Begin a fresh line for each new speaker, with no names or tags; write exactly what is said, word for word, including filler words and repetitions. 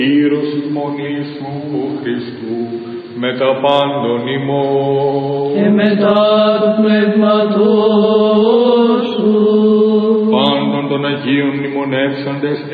Ήρος ημών Ιησού Χριστού, μετά πάντων ημών,
και μετά του πνεύματός σου,
πάντων των Αγίων μνημονεύσαντες